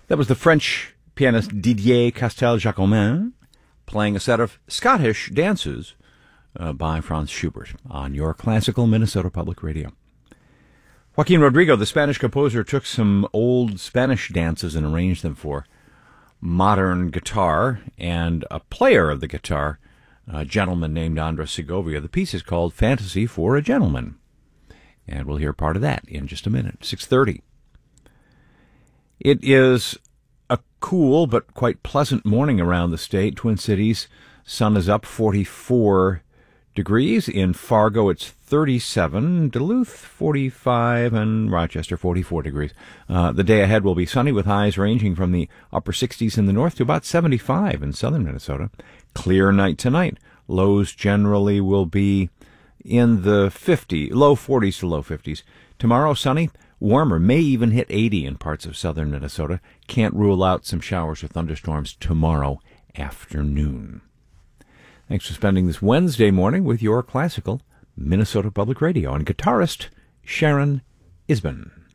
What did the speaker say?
That was the French pianist Didier Castel-Jacquemin playing a set of Scottish dances by Franz Schubert on your classical Minnesota Public Radio. Joaquin Rodrigo, the Spanish composer, took some old Spanish dances and arranged them for modern guitar, and a player of the guitar, a gentleman named Andres Segovia. The piece is called Fantasy for a Gentleman, and we'll hear part of that in just a minute, 6:30. It is a cool but quite pleasant morning around the state. Twin Cities, sun is up, 44 degrees. In Fargo, it's 37. Duluth, 45. And Rochester, 44 degrees. The day ahead will be sunny with highs ranging from the upper 60s in the north to about 75 in southern Minnesota. Clear night tonight. Lows generally will be in the low 40s to low 50s. Tomorrow, sunny. Warmer, may even hit 80 in parts of southern Minnesota. Can't rule out some showers or thunderstorms tomorrow afternoon. Thanks for spending this Wednesday morning with your classical Minnesota Public Radio and guitarist Sharon Isbin.